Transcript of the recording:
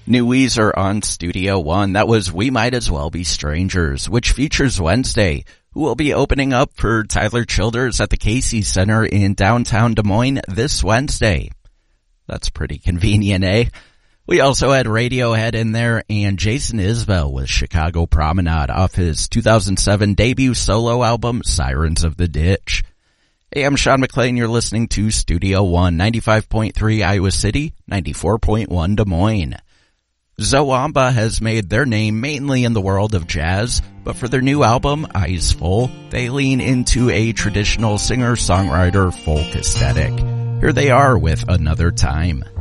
New Weezer on Studio One. That was We Might As Well Be Strangers, which features Wednesday, who will be opening up for Tyler Childers at the Casey Center in downtown Des Moines this Wednesday. That's pretty convenient, eh? We also had Radiohead in there and Jason Isbell with Chicago Promenade off his 2007 debut solo album, Sirens of the Ditch. Hey, I'm Sean McLean. You're listening to Studio One, 95.3 Iowa City, 94.1 Des Moines. Zawamba has made their name mainly in the world of jazz, but for their new album, Eyes Full, they lean into a traditional singer-songwriter folk aesthetic. Here they are with Another Time.